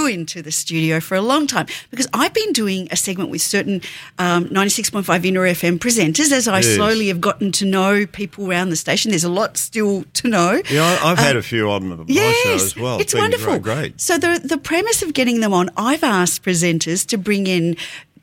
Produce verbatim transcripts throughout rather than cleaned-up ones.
you into the studio for a long time because I've been doing a segment with certain um, ninety-six point five Inner F M presenters as I yes. slowly have gotten to know people around the station. There's a lot still to know. Yeah, I, I've um, had a few on my yes, show as well. It's been wonderful. Great. So the the premise of getting them on, I've asked presenters to bring in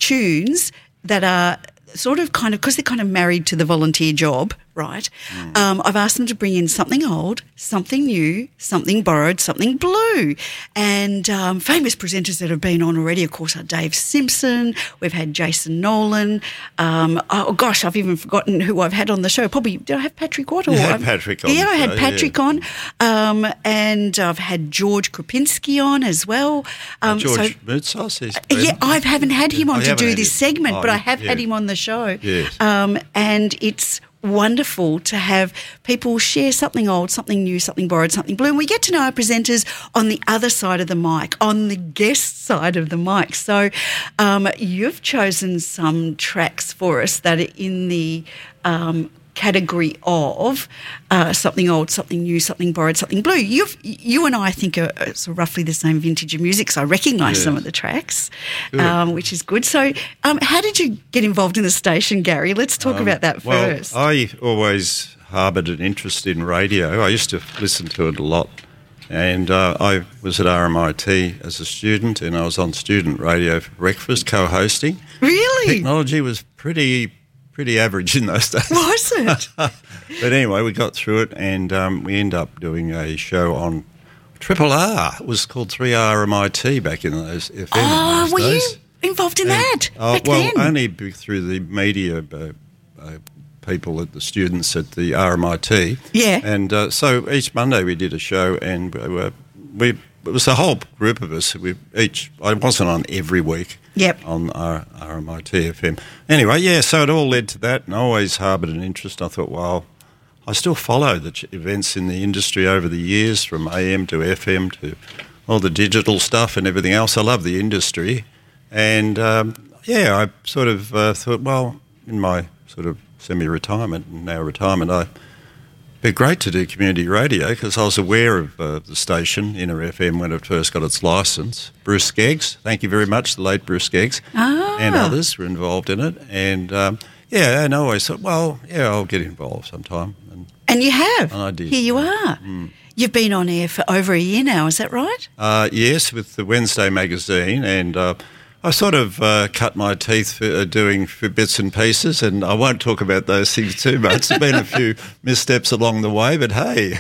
tunes that are sort of kind of, because they're kind of married to the volunteer job, right? Mm. Um, I've asked them to bring in something old, something new, something borrowed, something blue. And um, famous presenters that have been on already, of course, are Dave Simpson. We've had Jason Nolan. Um, oh, gosh, I've even forgotten who I've had on the show. Probably, did I have Patrick Watt? You had Patrick on Yeah, the I had show, Patrick yeah. on. Um, and I've had George Krupinski on as well. Um, George so, Mootsauce is Yeah, I haven't had him on oh, to do this him. segment, oh, but I have yeah. had him on the show. Yes. Um, and it's wonderful to have people share something old, something new, something borrowed, something blue. And we get to know our presenters on the other side of the mic, on the guest side of the mic. So um, you've chosen some tracks for us that are in the um, category of uh, something old, something new, something borrowed, something blue. You've, you and I, I think, are, are sort of roughly the same vintage of music, so I recognise yes. some of the tracks, um, which is good. So um, how did you get involved in the station, Gary? Let's talk um, about that well, first. I always harboured an interest in radio. I used to listen to it a lot. And uh, I was at R M I T as a student, and I was on student radio for breakfast, co-hosting. Really? Technology was pretty... pretty average in those days. Was it? But anyway, we got through it, and um, we ended up doing a show on Triple R. It was called three R M I T back in those F M. Oh, in those were days. you involved in And, that oh, back well, then? only be through the media uh, uh, people, at the students at the R M I T. Yeah. And uh, so each Monday we did a show, and we, were, we it was a whole group of us. We each I wasn't on every week. Yep. On R M I T F M. Anyway, yeah, so it all led to that, and I always harboured an interest. I thought, well, I still follow the ch- events in the industry over the years, from A M to F M to all the digital stuff and everything else. I love the industry. And, um, yeah, I sort of uh, thought, well, in my sort of semi-retirement and now retirement, I... It'd be great to do community radio because I was aware of uh, the station, Inner F M, when it first got its licence. Bruce Skeggs, thank you very much, the late Bruce Skeggs, Ah. and others were involved in it. And, um, yeah, and I always thought, well, yeah, I'll get involved sometime. And, and you have. and I did. Here you are. Mm. You've been on air for over a year now, is that right? Uh, yes, with the Wednesday magazine, and uh, I sort of uh, cut my teeth for, uh, doing for bits and pieces, and I won't talk about those things too much. There's been a few missteps along the way, but hey,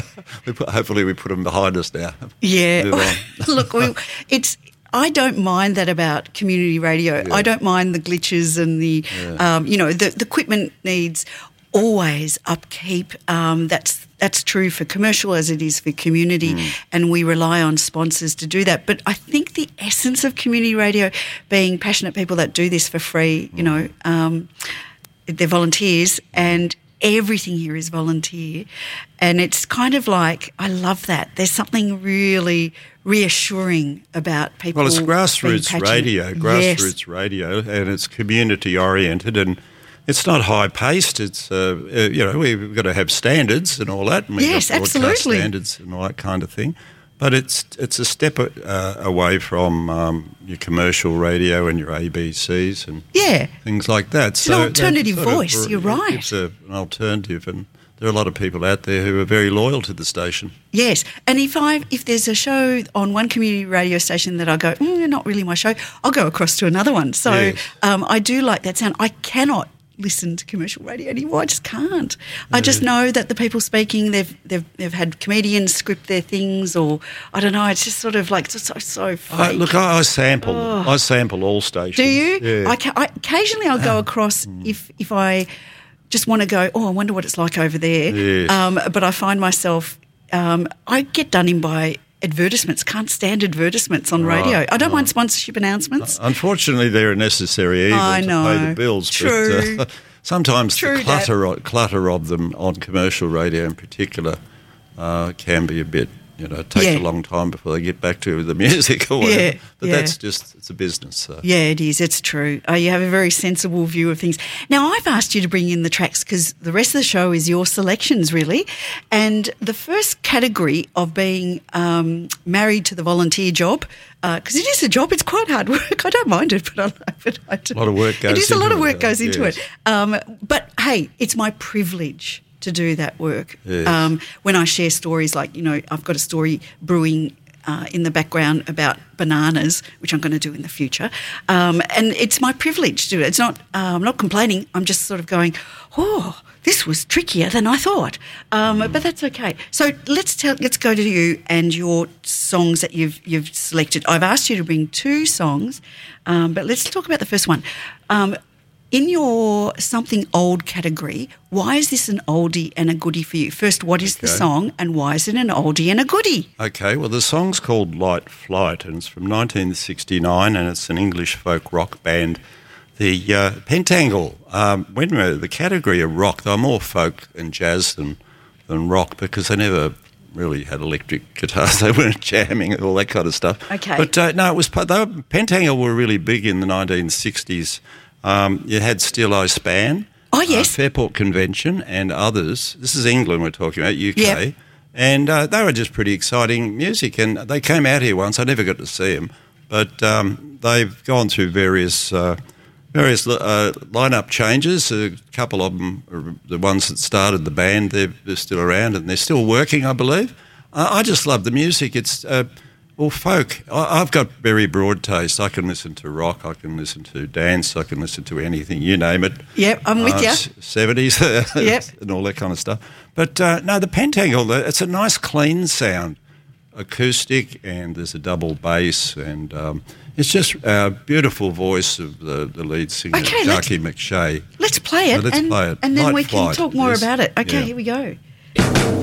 we put, hopefully we put them behind us now. Yeah. Move on. Look, we, it's... I don't mind that about community radio. Yeah. I don't mind the glitches and the, Yeah. um, you know, the, the equipment needs always upkeep. Um, that's that's true for commercial as it is for community, Mm. and we rely on sponsors to do that. But I think the essence of community radio, being passionate people that do this for free, you know, um, they're volunteers, and everything here is volunteer. And it's kind of like, I love that. There's something really reassuring about people. Well, it's grassroots being radio, passionate. grassroots Yes. radio, and it's community oriented, and it's not high paced. It's uh, uh, you know, we've got to have standards and all that. And we've Yes, got broadcast absolutely. standards and all that kind of thing. But it's it's a step uh, away from um, your commercial radio and your A B Cs and Yeah. things like that. It's an that alternative sort of- voice, you're right. It's a, an alternative, and there are a lot of people out there who are very loyal to the station. Yes, and if I if there's a show on one community radio station that I go, mm, not really my show, I'll go across to another one. So Yes. um, I do like that sound. I cannot listen to commercial radio anymore. I just can't. I just know that the people speaking, they've they've they've had comedians script their things, or I don't know. It's just sort of like so so, so fake. I, look, I, I sample. I sample all stations. Do you? Yeah. I, ca- I occasionally I'll go across if if I just want to go, oh, I wonder what it's like over there. Yes. Um, but I find myself, um, I get done in by advertisements. Can't stand advertisements on Right, radio. I don't right. mind sponsorship announcements. Unfortunately, they're a necessary evil I to know. pay the bills. True. But, uh, sometimes True, the clutter, clutter of them on commercial radio in particular uh, can be a bit You know, it takes Yeah. a long time before they get back to the music or whatever. Yeah, but yeah. that's just, it's a business. So. Yeah, it is. It's true. Uh, you have a very sensible view of things. Now, I've asked you to bring in the tracks because the rest of the show is your selections, really. And the first category of being um, married to the volunteer job, because it is a job, it's quite hard work. I don't mind it, but I love it. I do. A lot of work goes It is a into lot of it, work though, goes into yes. it. Um, but, hey, it's my privilege to do that work. Yes. Um, when I share stories like, you know, I've got a story brewing uh, in the background about bananas, which I'm going to do in the future. Um, and it's my privilege to do it. It's not, uh, I'm not complaining. I'm just sort of going, oh, this was trickier than I thought. Um, Mm. But that's okay. So let's tell, let's go to you and your songs that you've you've selected. I've asked you to bring two songs, um, but let's talk about the first one. Um, In your something old category, why is this an oldie and a goodie for you? First, what is the Okay. song and why is it an oldie and a goodie? Okay, well, the song's called Light Flight, and it's from nineteen sixty-nine, and it's an English folk rock band. The uh, Pentangle, um, when we're the category of rock, they're more folk and jazz than, than rock because they never really had electric guitars. They weren't jamming and all that kind of stuff. Okay. But uh, no, it was they were, Pentangle were really big in the nineteen sixties. Um, you had Steel Eye Span, Oh, yes. uh, Fairport Convention, and others. This is England we're talking about, U K. Yep. And uh, they were just pretty exciting music. And they came out here once. I never got to see them. But um, they've gone through various uh, various uh, lineup changes. A couple of them are the ones that started the band. They're, they're still around and they're still working, I believe. Uh, I just love the music. It's... Uh, Well, folk, I- I've got very broad taste. I can listen to rock, I can listen to dance, I can listen to anything, you name it. Yep, I'm with Uh, you. s- seventies Yep. and all that kind of stuff. But uh, no, the Pentangle, the- it's a nice clean sound, acoustic, and there's a double bass, and um, it's just a beautiful voice of the, the lead singer, Okay, let's- Jackie McShay. Let's play it, So let's and, play it. and then Light we can Flight, talk more yes. about it. Okay, Yeah. here we go.